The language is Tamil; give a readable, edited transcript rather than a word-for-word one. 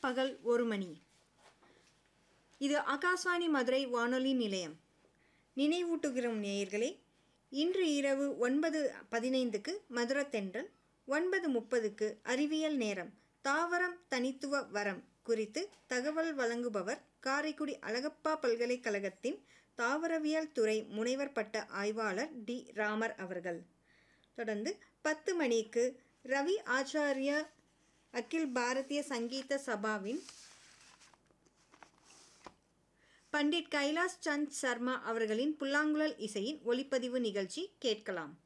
பகல் 1 மணி. இது ஆகாஷ்வாணி மதுரை வானொலி நிலையம். நினைவூட்டுகிறோம் நேயர்களே, இன்று இரவு 9:15க்கு மதுரத்தென்றல், 9:30க்கு அறிவியல் நேரம். தாவரம் தனித்துவ வரம் குறித்து தகவல் வழங்குபவர் காரைக்குடி அழகப்பா பல்கலைக்கழகத்தின் தாவரவியல் துறை முனைவர் பட்ட ஆய்வாளர் டி. ராமர் அவர்கள். தொடர்ந்து 10 மணிக்கு ரவி ஆச்சார்யா அகில் பாரதிய சங்கீத சபாவின் பண்டிட் கைலாஷ் சந்த் சர்மா அவர்களின் புல்லாங்குழல் இசையின் ஒலிப்பதிவு நிகழ்ச்சி கேட்கலாம்.